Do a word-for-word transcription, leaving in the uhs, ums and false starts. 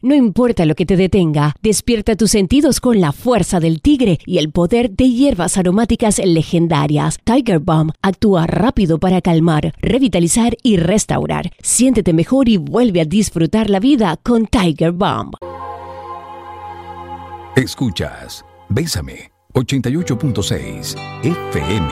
No importa lo que te detenga, despierta tus sentidos con la fuerza del tigre y el poder de hierbas aromáticas legendarias. Tiger Balm actúa rápido para calmar, revitalizar y restaurar. Siéntete mejor y vuelve a disfrutar la vida con Tiger Balm. Escuchas Bésame ochenta y ocho punto seis F M.